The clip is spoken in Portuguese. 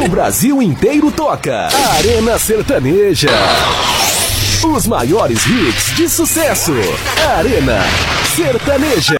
Brasil inteiro toca. Arena Sertaneja. Os maiores hits de sucesso. Arena Sertaneja.